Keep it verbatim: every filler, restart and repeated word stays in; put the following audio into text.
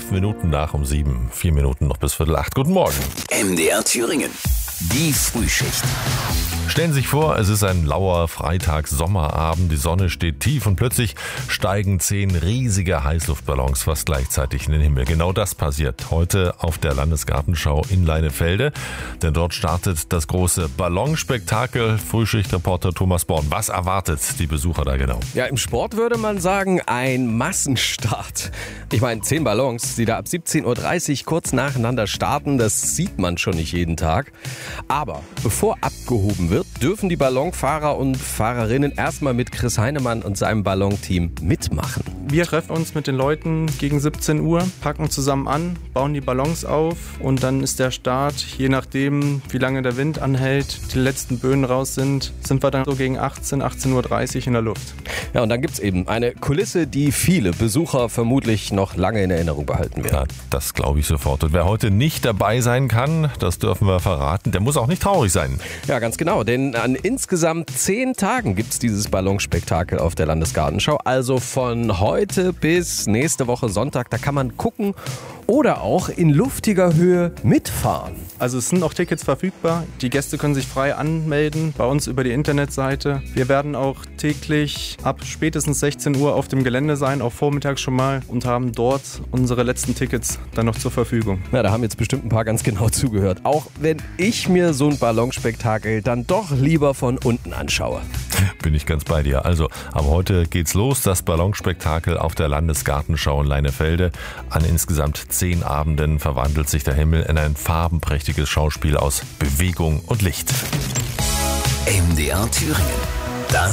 Fünf Minuten nach um sieben. Vier Minuten noch bis Viertel acht. Guten Morgen. M D R Thüringen. Die Frühschicht. Stellen Sie sich vor, es ist ein lauer Freitags-Sommerabend, die Sonne steht tief und plötzlich steigen zehn riesige Heißluftballons fast gleichzeitig in den Himmel. Genau das passiert heute auf der Landesgartenschau in Leinefelde, denn dort startet das große Ballonspektakel. Frühschichtreporter Thomas Born, was erwartet die Besucher da genau? Ja, im Sport würde man sagen, ein Massenstart. Ich meine, zehn Ballons, die da ab siebzehn Uhr dreißig kurz nacheinander starten, das sieht man schon nicht jeden Tag. Aber bevor abgehoben wird, dürfen die Ballonfahrer und Fahrerinnen erstmal mit Chris Heinemann und seinem Ballonteam mitmachen. Wir treffen uns mit den Leuten gegen siebzehn Uhr, packen zusammen an, bauen die Ballons auf und dann ist der Start, je nachdem wie lange der Wind anhält, die letzten Böen raus sind, sind wir dann so gegen achtzehn, achtzehn Uhr dreißig in der Luft. Ja, und dann gibt's eben eine Kulisse, die viele Besucher vermutlich noch lange in Erinnerung behalten werden. Ja, das glaube ich sofort. Und wer heute nicht dabei sein kann, das dürfen wir verraten, der muss auch nicht traurig sein. Ja, ganz genau, denn an insgesamt zehn Tagen gibt's dieses Ballonspektakel auf der Landesgartenschau. Also von heute bis nächste Woche Sonntag, da kann man gucken oder auch in luftiger Höhe mitfahren. Also es sind auch Tickets verfügbar. Die Gäste können sich frei anmelden bei uns über die Internetseite. Wir werden auch täglich ab spätestens sechzehn Uhr auf dem Gelände sein, auch vormittags schon mal, und haben dort unsere letzten Tickets dann noch zur Verfügung. Ja, da haben jetzt bestimmt ein paar ganz genau zugehört. Auch wenn ich mir so ein Ballonspektakel dann doch lieber von unten anschaue. Bin ich ganz bei dir. Also, aber heute geht's los, das Ballonspektakel auf der Landesgartenschau in Leinefelde. An insgesamt zehn Abenden verwandelt sich der Himmel in ein farbenprächtiges Schauspiel aus Bewegung und Licht. M D R Thüringen.